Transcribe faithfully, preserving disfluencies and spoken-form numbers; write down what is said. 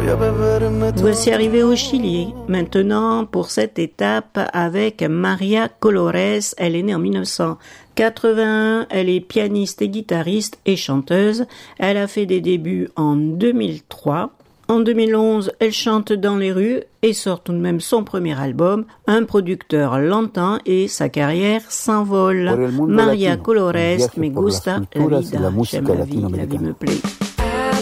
Voici arrivé au Chili, maintenant pour cette étape avec Maria Colores. Elle est née en dix-neuf cent quatre-vingt-un, elle est pianiste et guitariste et chanteuse. Elle a fait des débuts en deux mille trois. En deux mille onze, elle chante dans les rues et sort tout de même son premier album. Un producteur l'entend et sa carrière s'envole. Maria Colores, me gusta la vida, j'aime la vie, la vie me plaît.